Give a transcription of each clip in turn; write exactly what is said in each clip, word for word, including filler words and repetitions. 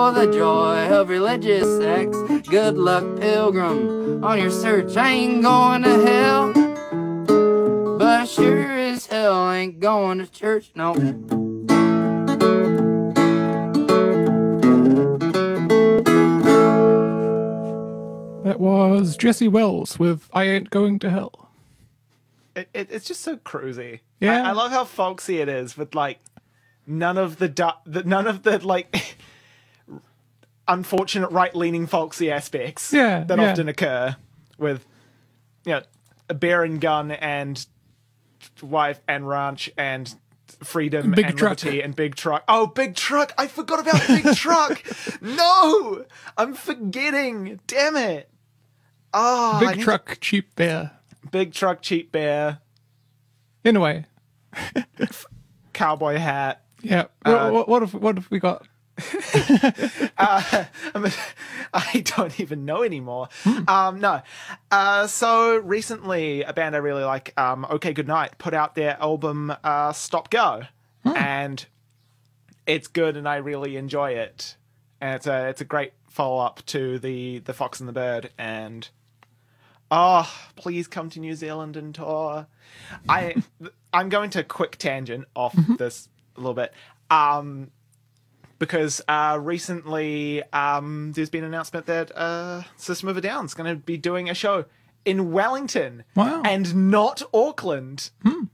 for the joy of religious acts. Good luck, pilgrim, on your search. I ain't going to hell, but I sure as hell ain't going to church, no. That was Jesse Wells with I Ain't Going to Hell. It, it, it's just so cruisy. Yeah. I, I love how folksy it is, with like none of the, du- the none of the like unfortunate right-leaning folksy aspects Yeah, that yeah. often occur with, you know, a bear and gun and wife and ranch and freedom Big and truck. liberty and big truck. Oh, big truck! I forgot about big truck. No, I'm forgetting. Damn it. Oh, I Big need truck, cheap bear. to- big truck, cheap bear, Anyway, cowboy hat. yeah. Uh, what, what have what have we got? uh, I, mean, I don't even know anymore. Um, no. Uh, so recently, a band I really like, um, OK Goodnight, put out their album uh, Stop Go, and it's good, and I really enjoy it. And it's a it's a great follow up to the the Fox and the Bird, and oh, please come to New Zealand and tour. I I'm going to quick tangent off this a little bit. Um, Because uh, recently um, there's been an announcement that uh, System of a Down is going to be doing a show in Wellington Wow. and not Auckland.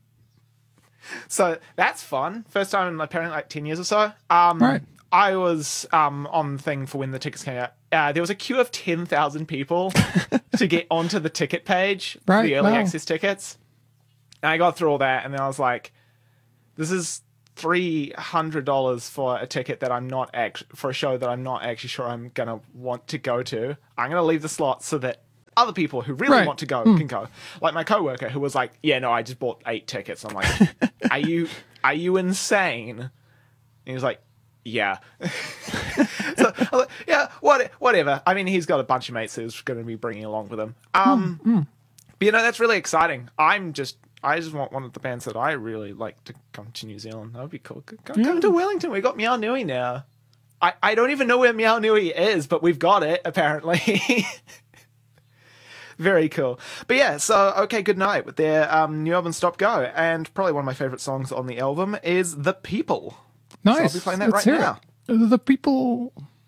So that's fun. First time in apparently like ten years or so. Um, Right. I was um, on the thing for when the tickets came out. Uh, there was a queue of ten thousand people to get onto the ticket page, Right, the early wow. access tickets. And I got through all that, and then I was like, this is three hundred dollars for a ticket that I'm not act- for a show that I'm not actually sure I'm going to want to go to. I'm going to leave the slot so that other people who really Right. want to go can go. Like my coworker who was like, yeah, no, I just bought eight tickets. I'm like, are you, are you insane? And he was like, yeah. So I was like, yeah, what, whatever. I mean, he's got a bunch of mates who's going to be bringing along with him. Um, But you know, that's really exciting. I'm just, I just want one of the bands that I really like to come to New Zealand. That would be cool. Come, come to Wellington. We got Meow Nui now. I, I don't even know where Meow Nui is, but we've got it, apparently. Very cool. But yeah, so OK Goodnight with their um, new album Stop Go. And probably one of my favourite songs on the album is The People. Nice. So I'll be playing that Let's right hear now. it. The people.